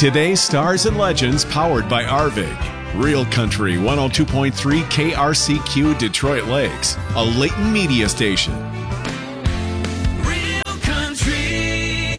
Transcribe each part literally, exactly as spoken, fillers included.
Today's Stars and Legends, powered by Arvig. Real Country one oh two point three K R C Q Detroit Lakes, a Leighton media station. Real Country.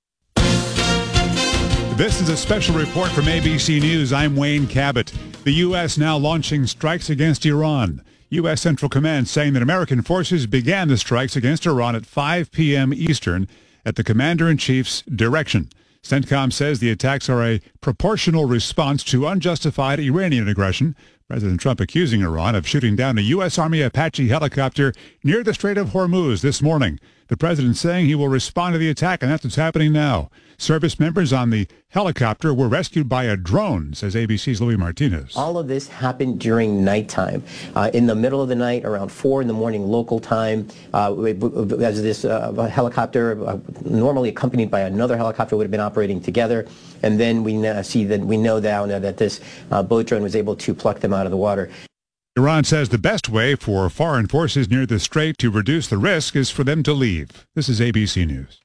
This is a special report from A B C News. I'm Wayne Cabot. The U S now launching strikes against Iran. U S Central Command saying that American forces began the strikes against Iran at five p.m. Eastern at the Commander-in-Chief's direction. CENTCOM says the attacks are a proportional response to unjustified Iranian aggression. President Trump accusing Iran of shooting down a U S. Army Apache helicopter near the Strait of Hormuz this morning. The president saying he will respond to the attack, and that's what's happening now. Service members on the helicopter were rescued by a drone, says A B C's Louis Martinez. All of this happened during nighttime. Uh, in the middle of the night, around four in the morning local time, uh, as this uh, helicopter, uh, normally accompanied by another helicopter, would have been operating together. And then we uh, see that we know now that this uh, boat drone was able to pluck them out of the water. Iran says the best way for foreign forces near the strait to reduce the risk is for them to leave. This is A B C News.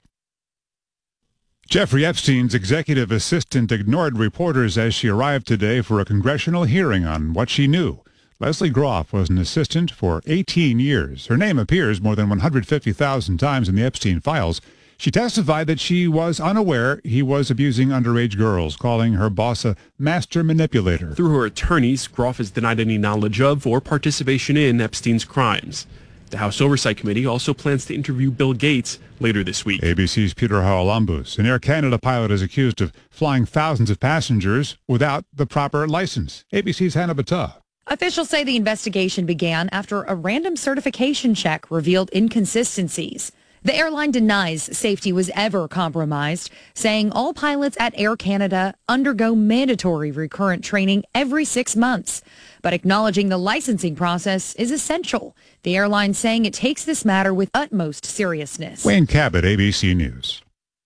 Jeffrey Epstein's executive assistant ignored reporters as she arrived today for a congressional hearing on what she knew. Leslie Groff was an assistant for eighteen years. Her name appears more than one hundred fifty thousand times in the Epstein files. She testified that she was unaware he was abusing underage girls, calling her boss a master manipulator. Through her attorneys, Groff has denied any knowledge of or participation in Epstein's crimes. The House Oversight Committee also plans to interview Bill Gates later this week. A B C's Peter Haralambous. An Air Canada pilot is accused of flying thousands of passengers without the proper license. A B C's Hannah Battah. Officials say the investigation began after a random certification check revealed inconsistencies. The airline denies safety was ever compromised, saying all pilots at Air Canada undergo mandatory recurrent training every six months, but acknowledging the licensing process is essential. The airline saying it takes this matter with utmost seriousness. Wayne Cabot, A B C News.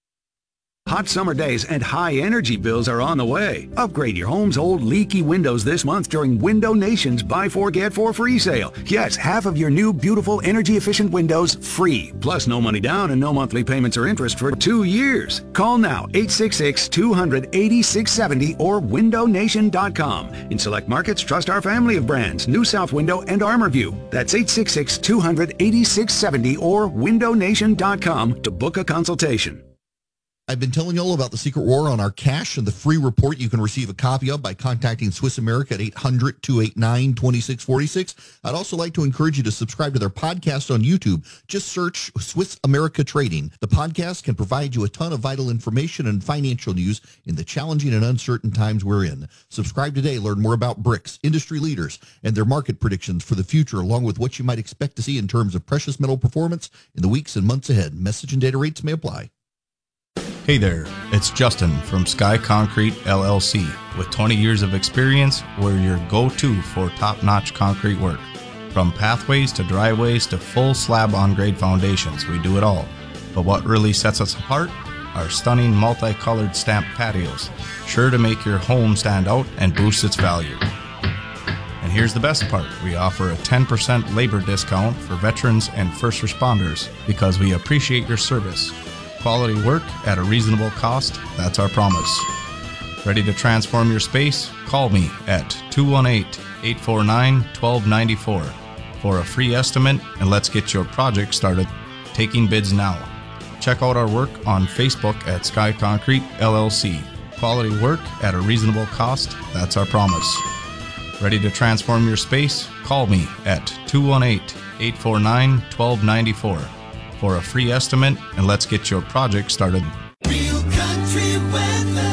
Hot summer days and high energy bills are on the way. Upgrade your home's old leaky windows this month during Window Nation's Buy Four Get Four free sale. Yes, half of your new beautiful energy efficient windows free. Plus no money down and no monthly payments or interest for two years. Call now eight six six, two hundred, eighty-six seventy or window nation dot com. In select markets, trust our family of brands, New South Window and ArmorView. That's eight six six, two hundred, eighty-six seventy or window nation dot com to book a consultation. I've been telling you all about the Secret War on our cash and the free report you can receive a copy of by contacting Swiss America at eight hundred, two eight nine, two six four six. I'd also like to encourage you to subscribe to their podcast on YouTube. Just search Swiss America Trading. The podcast can provide you a ton of vital information and financial news in the challenging and uncertain times we're in. Subscribe today. Learn more about B R I C S, industry leaders, and their market predictions for the future, along with what you might expect to see in terms of precious metal performance in the weeks and months ahead. Message and data rates may apply. Hey there, it's Justin from Sky Concrete L L C. With twenty years of experience, we're your go-to for top-notch concrete work. From pathways to driveways to full slab on-grade foundations, we do it all. But what really sets us apart? Our stunning multicolored stamped patios, sure to make your home stand out and boost its value. And here's the best part, we offer a ten percent labor discount for veterans and first responders because we appreciate your service. Quality work at a reasonable cost, that's our promise. Ready to transform your space? Call me at two one eight, eight four nine, one two nine four for a free estimate, and let's get your project started. Taking bids now. Check out our work on Facebook at Sky Concrete L L C. Quality work at a reasonable cost, that's our promise. Ready to transform your space? Call me at two one eight, eight four nine, one two nine four for a free estimate, and let's get your project started. Real Country weather.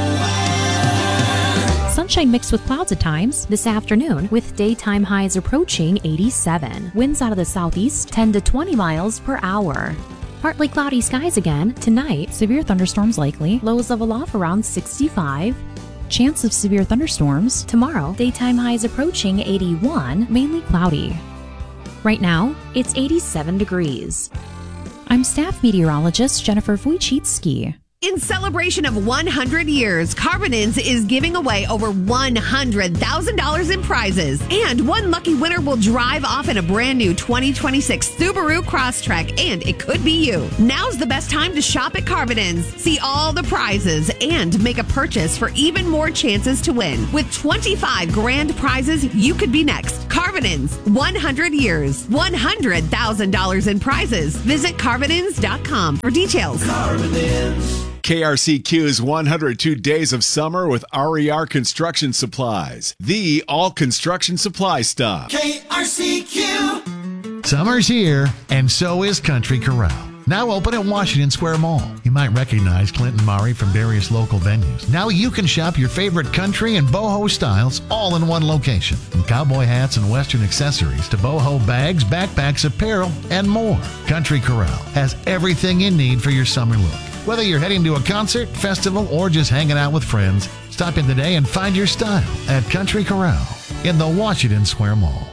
Sunshine mixed with clouds at times this afternoon, with daytime highs approaching eighty-seven. Winds out of the southeast ten to twenty miles per hour. Partly cloudy skies again tonight. Severe thunderstorms likely. Lows level off around sixty-five. Chance of severe thunderstorms tomorrow. Daytime highs approaching eighty-one, mainly cloudy. Right now, it's eighty-seven degrees. I'm staff meteorologist Jennifer Wojcicki. In celebration of one hundred years, Carbonins is giving away over one hundred thousand dollars in prizes. And one lucky winner will drive off in a brand new twenty twenty-six Subaru Crosstrek, and it could be you. Now's the best time to shop at Carbonins. See all the prizes and make a purchase for even more chances to win. With twenty-five grand prizes, you could be next. Carbonins, one hundred years, one hundred thousand dollars in prizes. Visit Carbonins dot com for details. Carbonins. K R C Q's one hundred two Days of Summer with R E R Construction Supplies, the all construction supply stop. K R C Q. Summer's here, and so is Country Corral. Now open at Washington Square Mall. You might recognize Clinton Murray from various local venues. Now you can shop your favorite country and boho styles all in one location. From cowboy hats and western accessories to boho bags, backpacks, apparel, and more. Country Corral has everything you need for your summer look. Whether you're heading to a concert, festival, or just hanging out with friends, stop in today and find your style at Country Corral in the Washington Square Mall.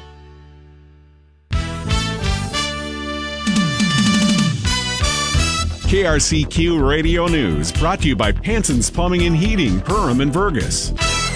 K R C Q Radio News, brought to you by Hanson's Plumbing and Heating, Perham and Burgess.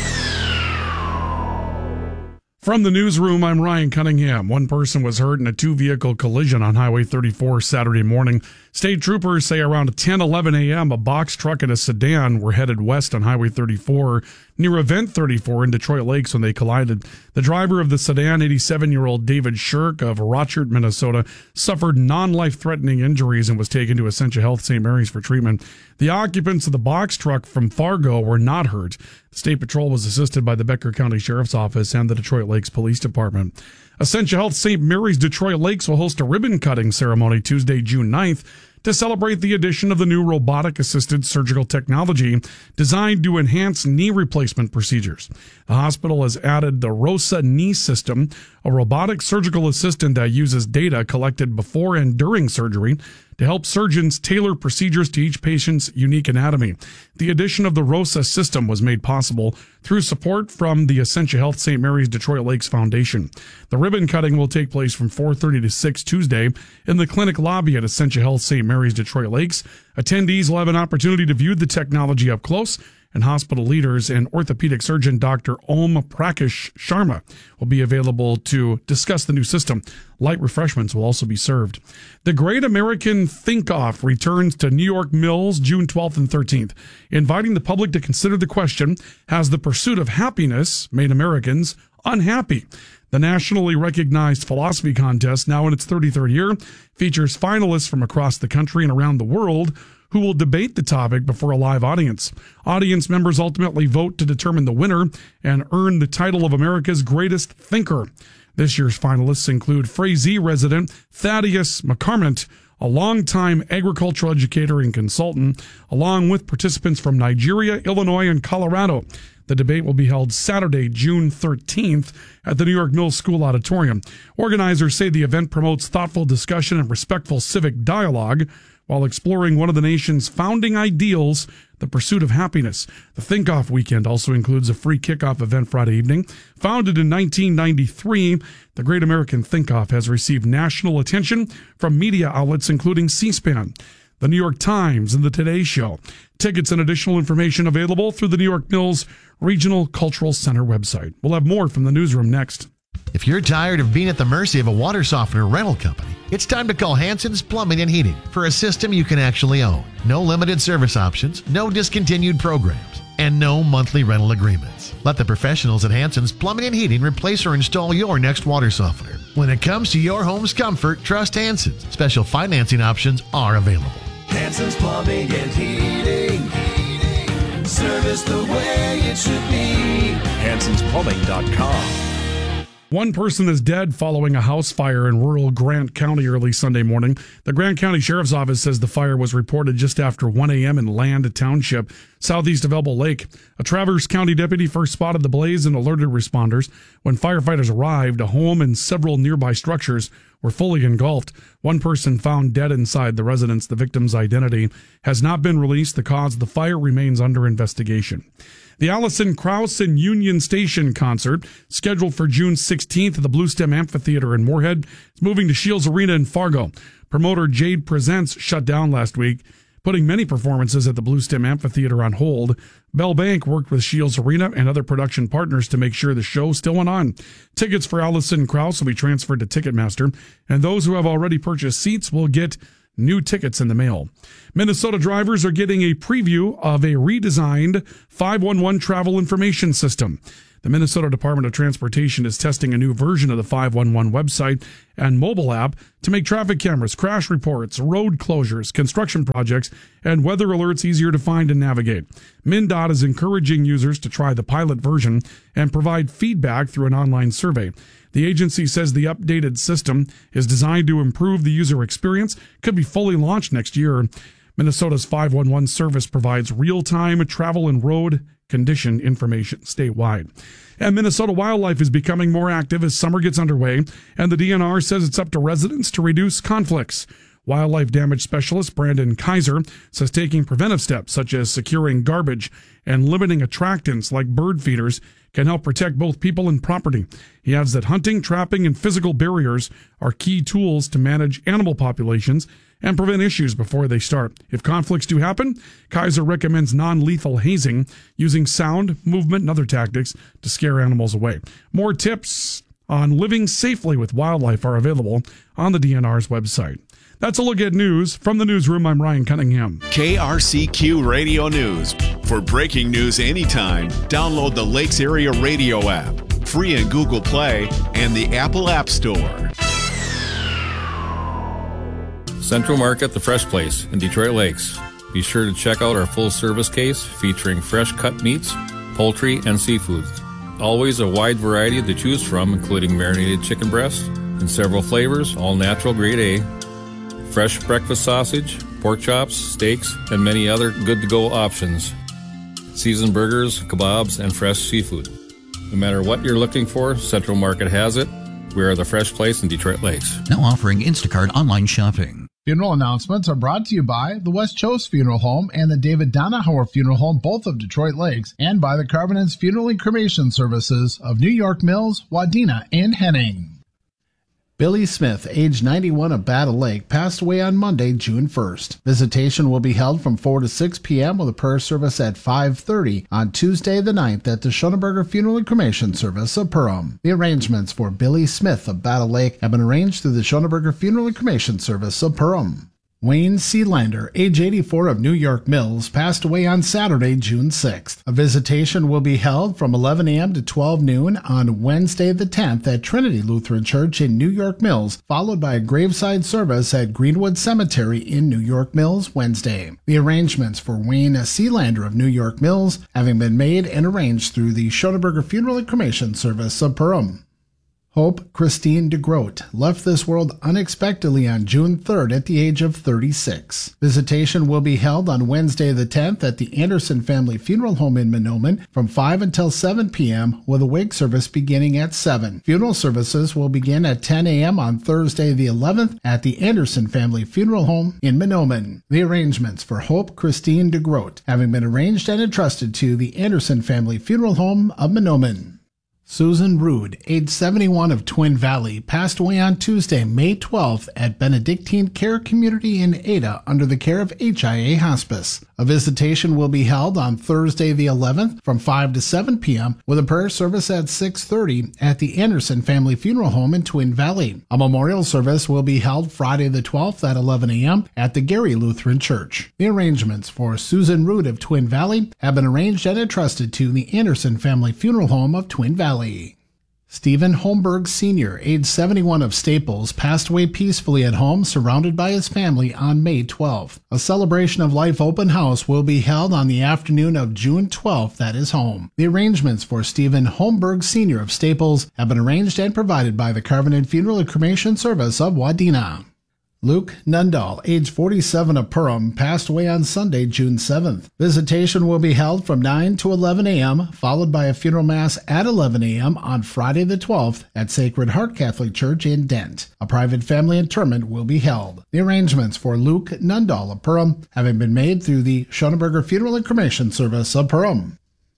From the newsroom, I'm Ryan Cunningham. One person was hurt in a two-vehicle collision on Highway thirty-four Saturday morning. State troopers say around ten eleven a.m., a box truck and a sedan were headed west on Highway thirty-four near Event thirty-four in Detroit Lakes when they collided. The driver of the sedan, eighty-seven-year-old David Shirk of Rochert, Minnesota, suffered non-life-threatening injuries and was taken to Essentia Health Saint Mary's for treatment. The occupants of the box truck from Fargo were not hurt. The State Patrol was assisted by the Becker County Sheriff's Office and the Detroit Lakes Police Department. Essentia Health Saint Mary's Detroit Lakes will host a ribbon-cutting ceremony Tuesday, June ninth, to celebrate the addition of the new robotic-assisted surgical technology designed to enhance knee replacement procedures. The hospital has added the ROSA knee system, a robotic surgical assistant that uses data collected before and during surgery to help surgeons tailor procedures to each patient's unique anatomy. The addition of the ROSA system was made possible through support from the Essentia Health Saint Mary's Detroit Lakes Foundation. The ribbon cutting will take place from four thirty to six Tuesday in the clinic lobby at Essentia Health Saint Mary's Detroit Lakes. Attendees will have an opportunity to view the technology up close, and hospital leaders and orthopedic surgeon Doctor Om Prakash Sharma will be available to discuss the new system. Light refreshments will also be served. The Great American Think-Off returns to New York Mills June twelfth and thirteenth, inviting the public to consider the question, has the pursuit of happiness made Americans unhappy? The nationally recognized philosophy contest, now in its thirty-third year, features finalists from across the country and around the world who will debate the topic before a live audience. Audience members ultimately vote to determine the winner and earn the title of America's greatest thinker. This year's finalists include Frazee resident Thaddeus McCarmont, a longtime agricultural educator and consultant, along with participants from Nigeria, Illinois, and Colorado. The debate will be held Saturday, June thirteenth at the New York Mills School Auditorium. Organizers say the event promotes thoughtful discussion and respectful civic dialogue while exploring one of the nation's founding ideals, the pursuit of happiness. The Think-Off weekend also includes a free kickoff event Friday evening. Founded in nineteen ninety-three, the Great American Think-Off has received national attention from media outlets including C-SPAN, the New York Times, and the Today Show. Tickets and additional information available through the New York Mills Regional Cultural Center website. We'll have more from the newsroom next. If you're tired of being at the mercy of a water softener rental company, it's time to call Hanson's Plumbing and Heating for a system you can actually own. No limited service options, no discontinued programs, and no monthly rental agreements. Let the professionals at Hanson's Plumbing and Heating replace or install your next water softener. When it comes to your home's comfort, trust Hanson's. Special financing options are available. Hanson's Plumbing and Heating. Heating. Service the way it should be. Hansons Plumbing dot com. One person is dead following a house fire in rural Grant County early Sunday morning. The Grant County Sheriff's Office says the fire was reported just after one a.m. in Land Township, southeast of Elbow Lake. A Traverse County deputy first spotted the blaze and alerted responders. When firefighters arrived, a home and several nearby structures were fully engulfed. One person found dead inside the residence. The victim's identity has not been released. The cause of the fire remains under investigation. The Alison Krauss and Union Station concert, scheduled for June sixteenth at the Bluestem Amphitheater in Moorhead, is moving to Shields Arena in Fargo. Promoter Jade Presents shut down last week putting many performances at the Blue Stem Amphitheater on hold. Bell Bank worked with Shields Arena and other production partners to make sure the show still went on. Tickets for Allison Krauss will be transferred to Ticketmaster, and those who have already purchased seats will get new tickets in the mail. Minnesota drivers are getting a preview of a redesigned five one one travel information system. The Minnesota Department of Transportation is testing a new version of the five one one website and mobile app to make traffic cameras, crash reports, road closures, construction projects, and weather alerts easier to find and navigate. MnDOT is encouraging users to try the pilot version and provide feedback through an online survey. The agency says the updated system is designed to improve the user experience, could be fully launched next year. Minnesota's five one one service provides real-time travel and road condition information statewide. And Minnesota wildlife is becoming more active as summer gets underway, and the D N R says it's up to residents to reduce conflicts. Wildlife damage specialist Brandon Kaiser says taking preventive steps such as securing garbage and limiting attractants like bird feeders can help protect both people and property. He adds that hunting, trapping, and physical barriers are key tools to manage animal populations and prevent issues before they start. If conflicts do happen, Kaiser recommends non-lethal hazing, using sound, movement, and other tactics to scare animals away. More tips on living safely with wildlife are available on the D N R's website. That's a look at news. From the newsroom, I'm Ryan Cunningham. K R C Q Radio News. For breaking news anytime, download the Lakes Area Radio app, free in Google Play and the Apple App Store. Central Market, the Fresh Place in Detroit Lakes. Be sure to check out our full service case featuring fresh cut meats, poultry, and seafoods. Always a wide variety to choose from, including marinated chicken breast in several flavors, all natural grade A, fresh breakfast sausage, pork chops, steaks, and many other good-to-go options. Seasoned burgers, kebabs, and fresh seafood. No matter what you're looking for, Central Market has it. We are the Fresh Place in Detroit Lakes. Now offering Instacart online shopping. Funeral announcements are brought to you by the West Chose Funeral Home and the David Donahauer Funeral Home, both of Detroit Lakes, and by the Carvinens Funeral and Cremation Services of New York Mills, Wadena, and Henning. Billy Smith, age ninety-one, of Battle Lake, passed away on Monday, June first. Visitation will be held from four to six p.m. with a prayer service at five thirty on Tuesday the ninth at the Schoenberger Funeral and Cremation Service of Perham. The arrangements for Billy Smith of Battle Lake have been arranged through the Schoenberger Funeral and Cremation Service of Perham. Wayne Sealander, age eighty-four, of New York Mills, passed away on Saturday, June sixth. A visitation will be held from eleven a.m. to twelve noon on Wednesday the tenth at Trinity Lutheran Church in New York Mills, followed by a graveside service at Greenwood Cemetery in New York Mills Wednesday. The arrangements for Wayne Sealander of New York Mills having been made and arranged through the Schoenberger Funeral and Cremation Service of Perham. Hope Christine DeGroat left this world unexpectedly on June third at the age of thirty-six. Visitation will be held on Wednesday the tenth at the Anderson Family Funeral Home in Minoman from five until seven p.m. with a wake service beginning at seven. Funeral services will begin at ten a.m. on Thursday the eleventh at the Anderson Family Funeral Home in Minoman. The arrangements for Hope Christine DeGroat having been arranged and entrusted to the Anderson Family Funeral Home of Minoman. Susan Rude, age seventy-one, of Twin Valley, passed away on Tuesday, May twelfth at Benedictine Care Community in Ada under the care of H I A Hospice. A visitation will be held on Thursday the eleventh from five to seven p.m. with a prayer service at six thirty at the Anderson Family Funeral Home in Twin Valley. A memorial service will be held Friday the twelfth at eleven a.m. at the Gary Lutheran Church. The arrangements for Susan Rude of Twin Valley have been arranged and entrusted to the Anderson Family Funeral Home of Twin Valley. Stephen Holmberg Senior, age seventy-one, of Staples, passed away peacefully at home surrounded by his family on May twelfth. A celebration of life open house will be held on the afternoon of June twelfth at his home. The arrangements for Stephen Holmberg Senior of Staples have been arranged and provided by the Carvinen Funeral and Cremation Service of Wadena. Luke Nundahl, age forty-seven, of Perham, passed away on Sunday, June seventh. Visitation will be held from nine to eleven a.m., followed by a funeral mass at eleven a.m. on Friday the twelfth at Sacred Heart Catholic Church in Dent. A private family interment will be held. The arrangements for Luke Nundahl of Perham having been made through the Schoenberger Funeral and Cremation Service of Perham.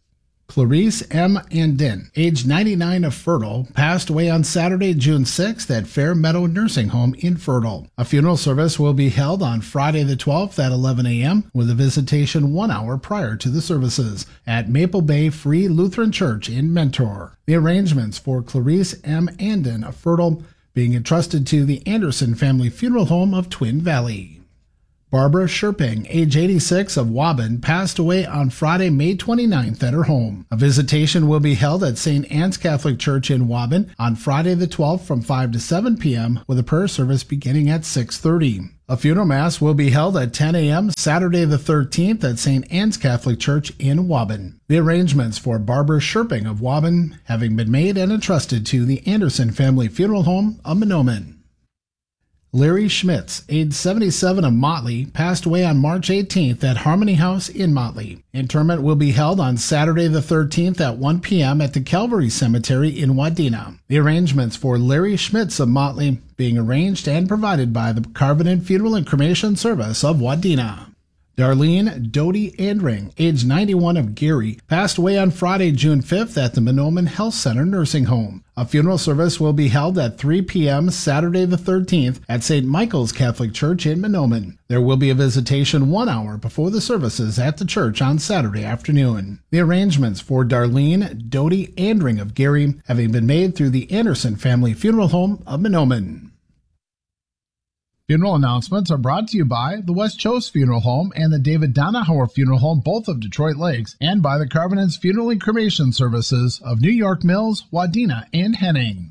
Clarice M. Andin, age ninety-nine, of Fertile, passed away on Saturday, June sixth at Fair Meadow Nursing Home in Fertile. A funeral service will be held on Friday the twelfth at eleven a.m. with a visitation one hour prior to the services at Maple Bay Free Lutheran Church in Mentor. The arrangements for Clarice M. Andin of Fertile being entrusted to the Anderson Family Funeral Home of Twin Valley. Barbara Sherping, age eighty-six, of Waban, passed away on Friday, May twenty-ninth at her home. A visitation will be held at Saint Anne's Catholic Church in Waban on Friday the twelfth from five to seven p.m. with a prayer service beginning at six thirty. A funeral mass will be held at ten a.m. Saturday the thirteenth at Saint Anne's Catholic Church in Waban. The arrangements for Barbara Sherping of Waban having been made and entrusted to the Anderson Family Funeral Home of Mahnomen. Larry Schmitz, age seventy-seven, of Motley, passed away on March eighteenth at Harmony House in Motley. Interment will be held on Saturday the thirteenth at one p.m. at the Calvary Cemetery in Wadena. The arrangements for Larry Schmitz of Motley being arranged and provided by the Carvenan Funeral and Cremation Service of Wadena. Darlene Doty Andring, age ninety-one, of Gary, passed away on Friday, June fifth at the Mahnomen Health Center Nursing Home. A funeral service will be held at three p.m. Saturday the thirteenth at Saint Michael's Catholic Church in Mahnomen. There will be a visitation one hour before the services at the church on Saturday afternoon. The arrangements for Darlene Doty Andring of Gary having been made through the Anderson Family Funeral Home of Mahnomen. Funeral announcements are brought to you by the West Chose Funeral Home and the David Donahauer Funeral Home, both of Detroit Lakes, and by the Carvenant's Funeral and Cremation Services of New York Mills, Wadena, and Henning.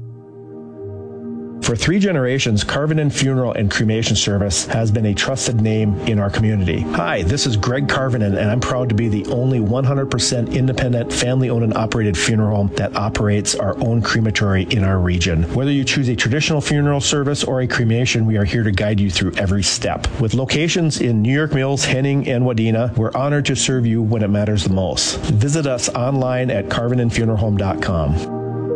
For three generations, Carvenan Funeral and Cremation Service has been a trusted name in our community. Hi, this is Greg Carvenan, and I'm proud to be the only one hundred percent independent, family-owned and operated funeral home that operates our own crematory in our region. Whether you choose a traditional funeral service or a cremation, we are here to guide you through every step. With locations in New York Mills, Henning, and Wadena, we're honored to serve you when it matters the most. Visit us online at carvenan funeral home dot com.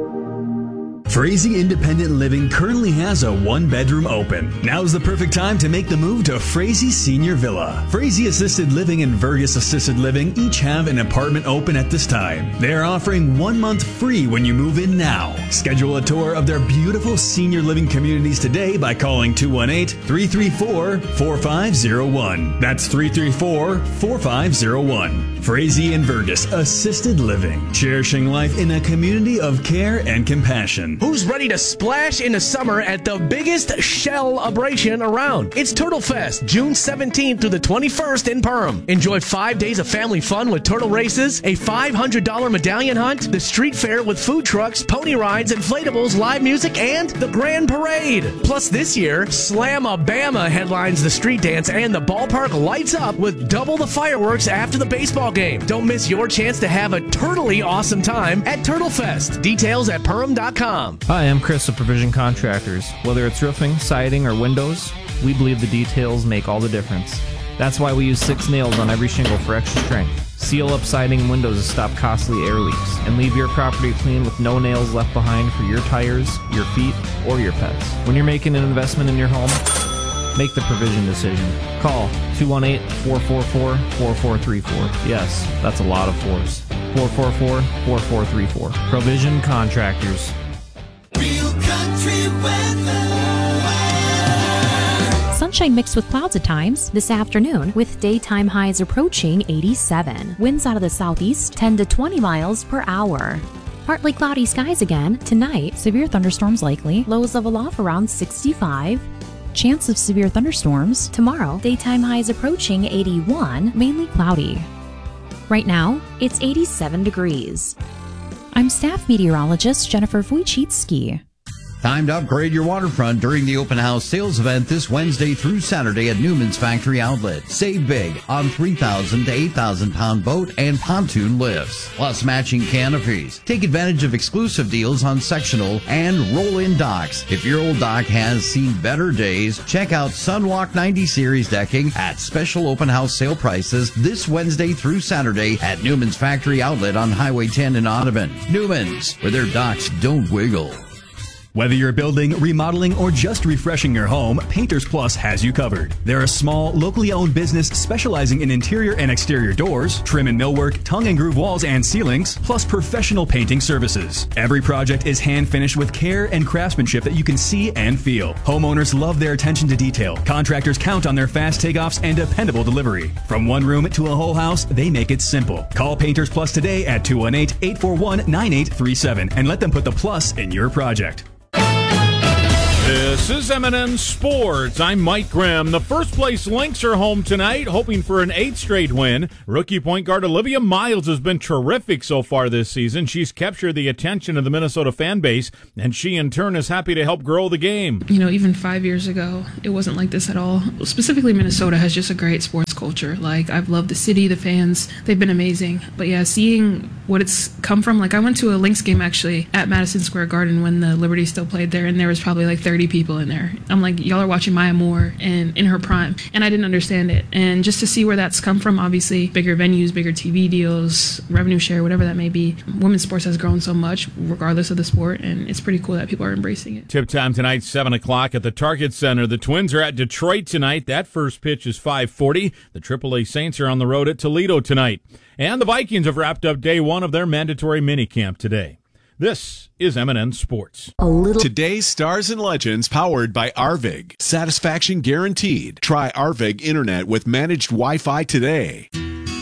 Frazee Independent Living currently has a one-bedroom open. Now's the perfect time to make the move to Frazee Senior Villa. Frazee Assisted Living and Vergus Assisted Living each have an apartment open at this time. They are offering one month free when you move in now. Schedule a tour of their beautiful senior living communities today by calling two one eight, three three four, four five zero one. That's three three four, four five zero one. Frazee and Vergus Assisted Living, cherishing life in a community of care and compassion. Who's ready to splash into summer at the biggest shell-abration around? It's Turtle Fest, June seventeenth through the twenty-first in Perham. Enjoy five days of family fun with turtle races, a five hundred dollars medallion hunt, the street fair with food trucks, pony rides, inflatables, live music, and the grand parade. Plus this year, Slam-a-Bama headlines the street dance and the ballpark lights up with double the fireworks after the baseball game. Don't miss your chance to have a turtly awesome time at Turtle Fest. Details at perham dot com. Hi, I'm Chris of Provision Contractors. Whether it's roofing, siding, or windows, we believe the details make all the difference. That's why we use six nails on every shingle for extra strength. Seal up siding and windows to stop costly air leaks, and leave your property clean with no nails left behind for your tires, your feet, or your pets. When you're making an investment in your home, make the Provision decision. Call two one eight, four four four, four four three four. Yes, that's a lot of fours. four four four, four four three four. Provision Contractors. Real country weather. Sunshine mixed with clouds at times this afternoon, with daytime highs approaching eighty-seven. Winds out of the southeast ten to twenty miles per hour. Partly cloudy skies again tonight. Severe thunderstorms likely. Lows level off around sixty-five. Chance of severe thunderstorms tomorrow. Daytime highs approaching eighty-one, mainly cloudy. Right now, it's eighty-seven degrees. I'm staff meteorologist Jennifer Wojcicki. Time to upgrade your waterfront during the open house sales event this Wednesday through Saturday at Newman's Factory Outlet. Save big on three thousand to eight thousand pound boat and pontoon lifts, plus matching canopies. Take advantage of exclusive deals on sectional and roll-in docks. If your old dock has seen better days, check out Sunwalk ninety Series decking at special open house sale prices this Wednesday through Saturday at Newman's Factory Outlet on Highway ten in Audubon. Newman's, where their docks don't wiggle. Whether you're building, remodeling, or just refreshing your home, Painters Plus has you covered. They're a small, locally owned business specializing in interior and exterior doors, trim and millwork, tongue and groove walls and ceilings, plus professional painting services. Every project is hand finished with care and craftsmanship that you can see and feel. Homeowners love their attention to detail. Contractors count on their fast takeoffs and dependable delivery. From one room to a whole house, they make it simple. Call Painters Plus today at two one eight, eight four one, nine eight three seven and let them put the plus in your project. This is M and N Sports. I'm Mike Grimm. The first-place Lynx are home tonight, hoping for an eighth straight win. Rookie point guard Olivia Miles has been terrific so far this season. She's captured the attention of the Minnesota fan base, and she, in turn, is happy to help grow the game. You know, even five years ago, it wasn't like this at all. Specifically, Minnesota has just a great sports culture. Like, I've loved the city, the fans. They've been amazing. But, yeah, seeing what it's come from, like, I went to a Lynx game, actually, at Madison Square Garden when the Liberty still played there, and there was probably, like, thirty people in there. I'm like, y'all are watching Maya Moore and in her prime, and I didn't understand it. And just to see where that's come from, obviously bigger venues, bigger T V deals, revenue share, whatever that may be. Women's sports has grown so much regardless of the sport, and it's pretty cool that people are embracing it. Tip time tonight, seven o'clock at the Target Center. The Twins are at Detroit tonight. That first pitch is five forty. The triple A Saints are on the road at Toledo tonight. And the Vikings have wrapped up day one of their mandatory minicamp today. This is M and N Sports. A little. Today's Stars and Legends powered by Arvig. Satisfaction guaranteed. Try Arvig Internet with managed Wi-Fi today.